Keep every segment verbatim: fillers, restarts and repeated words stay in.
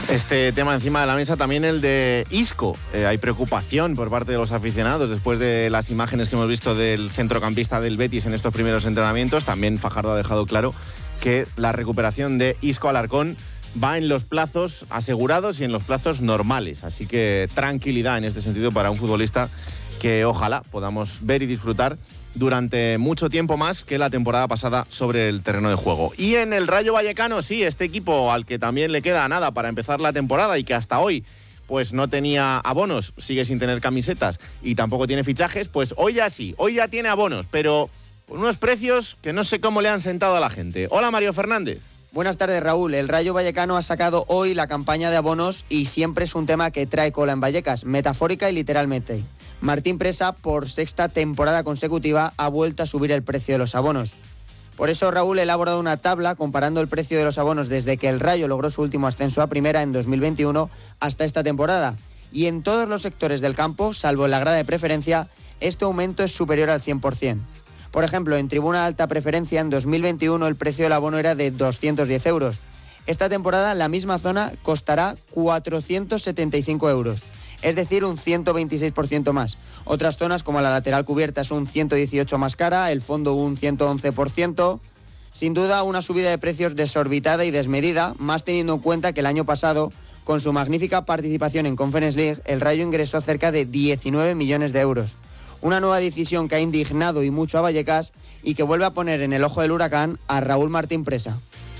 Este tema encima de la mesa, también el de Isco. Eh, hay preocupación por parte de los aficionados después de las imágenes que hemos visto del centrocampista del Betis en estos primeros entrenamientos. También Fajardo ha dejado claro que la recuperación de Isco Alarcón va en los plazos asegurados y en los plazos normales. Así que tranquilidad en este sentido para un futbolista que ojalá podamos ver y disfrutar durante mucho tiempo más que la temporada pasada sobre el terreno de juego. Y en el Rayo Vallecano, sí, este equipo al que también le queda nada para empezar la temporada y que hasta hoy pues no tenía abonos, sigue sin tener camisetas y tampoco tiene fichajes, pues hoy ya sí, hoy ya tiene abonos, pero con unos precios que no sé cómo le han sentado a la gente. Hola, Mario Fernández. Buenas tardes, Raúl. El Rayo Vallecano ha sacado hoy la campaña de abonos y siempre es un tema que trae cola en Vallecas, metafórica y literalmente. Martín Presa, por sexta temporada consecutiva, ha vuelto a subir el precio de los abonos. Por eso, Raúl ha elaborado una tabla comparando el precio de los abonos desde que el Rayo logró su último ascenso a primera en dos mil veintiuno hasta esta temporada. Y en todos los sectores del campo, salvo en la grada de preferencia, este aumento es superior al cien por ciento. Por ejemplo, en tribuna alta preferencia, en dos mil veintiuno el precio del abono era de doscientos diez euros. Esta temporada la misma zona costará cuatrocientos setenta y cinco euros. Es decir, un ciento veintiséis por ciento más. Otras zonas, como la lateral cubierta, es un ciento dieciocho más cara, el fondo un ciento once por ciento. Sin duda, una subida de precios desorbitada y desmedida, más teniendo en cuenta que el año pasado, con su magnífica participación en Conference League, el Rayo ingresó cerca de diecinueve millones de euros. Una nueva decisión que ha indignado y mucho a Vallecas y que vuelve a poner en el ojo del huracán a Raúl Martín Presa.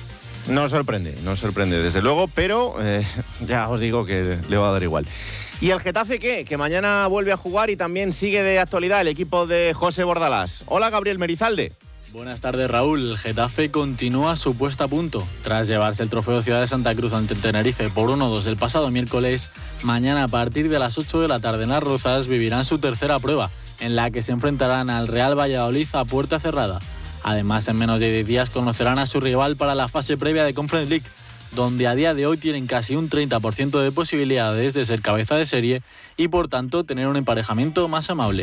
No sorprende, no sorprende desde luego, pero eh, ya os digo que le va a dar igual. ¿Y el Getafe qué? Que mañana vuelve a jugar y también sigue de actualidad el equipo de José Bordalás. Hola, Gabriel Merizalde. Buenas tardes, Raúl. El Getafe continúa su puesta a punto. Tras llevarse el trofeo Ciudad de Santa Cruz ante el Tenerife por uno dos el pasado miércoles, mañana a partir de las ocho de la tarde en Las Rozas vivirán su tercera prueba, en la que se enfrentarán al Real Valladolid a puerta cerrada. Además, en menos de diez días conocerán a su rival para la fase previa de Conference League, donde a día de hoy tienen casi un treinta por ciento de posibilidades de ser cabeza de serie y por tanto tener un emparejamiento más amable.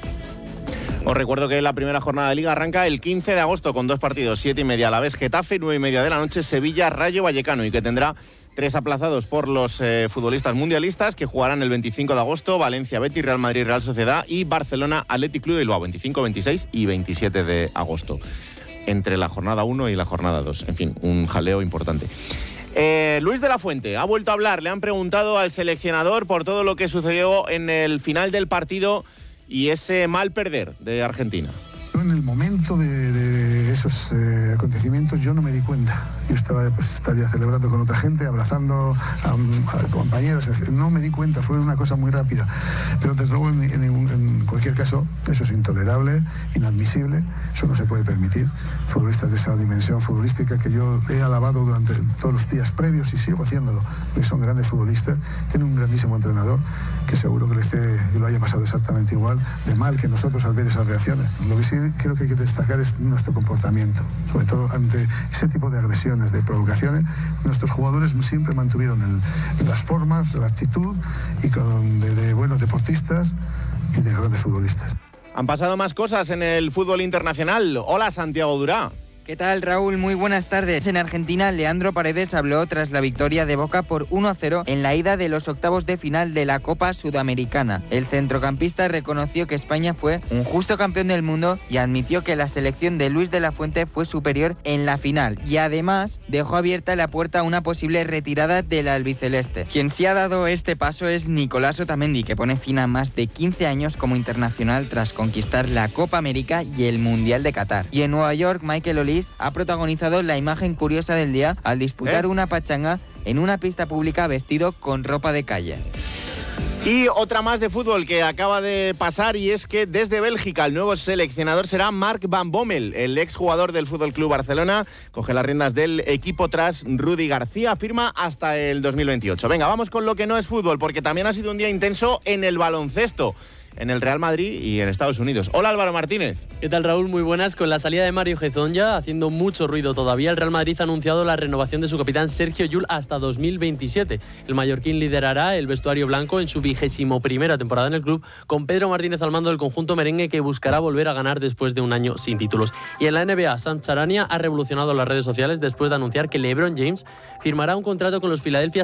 Os recuerdo que la primera jornada de Liga arranca el quince de agosto con dos partidos, siete y media a la vez Getafe, nueve y media de la noche Sevilla Rayo Vallecano, y que tendrá tres aplazados por los eh, futbolistas mundialistas que jugarán el veinticinco de agosto, Valencia Betis, Real Madrid Real Sociedad y Barcelona Athletic Club de Bilbao, veinticinco, veintiséis y veintisiete de agosto, entre la jornada uno y la jornada dos. En fin, un jaleo importante. Eh, Luis de la Fuente ha vuelto a hablar, le han preguntado al seleccionador por todo lo que sucedió en el final del partido y ese mal perder de Argentina. En el momento de, de esos eh, acontecimientos yo no me di cuenta. Yo estaba, pues, estaría celebrando con otra gente, abrazando a, a compañeros. No me di cuenta, fue una cosa muy rápida. Pero desde luego, en, en, en cualquier caso, eso es intolerable, inadmisible. Eso no se puede permitir. Futbolistas de esa dimensión futbolística que yo he alabado durante todos los días previos y sigo haciéndolo, que son grandes futbolistas, tienen un grandísimo entrenador que seguro que, le esté, que lo haya pasado exactamente igual de mal que nosotros al ver esas reacciones. Lo que sí creo que hay que destacar es nuestro comportamiento, sobre todo ante ese tipo de agresiones, de provocaciones. Nuestros jugadores siempre mantuvieron el, las formas, la actitud y con, de, de buenos deportistas y de grandes futbolistas. Han pasado más cosas en el fútbol internacional. Hola, Santiago Durá. ¿Qué tal, Raúl? Muy buenas tardes. En Argentina, Leandro Paredes habló tras la victoria de Boca por uno a cero en la ida de los octavos de final de la Copa Sudamericana. El centrocampista reconoció que España fue un justo campeón del mundo y admitió que la selección de Luis de la Fuente fue superior en la final. Y además, dejó abierta la puerta a una posible retirada del albiceleste. Quien sí ha dado este paso es Nicolás Otamendi, que pone fin a más de quince años como internacional tras conquistar la Copa América y el Mundial de Qatar. Y en Nueva York, Michael Olise ha protagonizado la imagen curiosa del día al disputar ¿Eh? una pachanga en una pista pública vestido con ropa de calle. Y otra más de fútbol que acaba de pasar, y es que desde Bélgica el nuevo seleccionador será Mark Van Bommel, el exjugador del F C Barcelona. Coge las riendas del equipo tras Rudy García, firma hasta el dos mil veintiocho. Venga, vamos con lo que no es fútbol, porque también ha sido un día intenso en el baloncesto, en el Real Madrid y en Estados Unidos. Hola, Álvaro Martínez. ¿Qué tal, Raúl? Muy buenas. Con la salida de Mario Hezonja haciendo mucho ruido todavía, el Real Madrid ha anunciado la renovación de su capitán Sergio Llull hasta dos mil veintisiete. El mallorquín liderará el vestuario blanco en su vigésimo primera temporada en el club, con Pedro Martínez al mando del conjunto merengue, que buscará volver a ganar después de un año sin títulos. Y en la N B A, Sam Charania ha revolucionado las redes sociales después de anunciar que LeBron James firmará un contrato con los Philadelphia